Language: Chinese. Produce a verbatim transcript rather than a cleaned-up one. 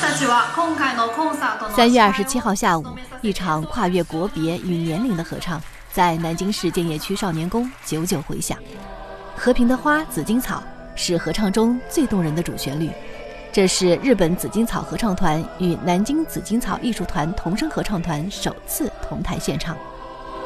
三月二十七号下午，一场跨越国别与年龄的合唱在南京市建邺区少年宫久久回响。和平的花，紫荆草是合唱中最动人的主旋律。这是日本紫荆草合唱团与南京紫荆草艺术团童声合唱团首次同台献唱。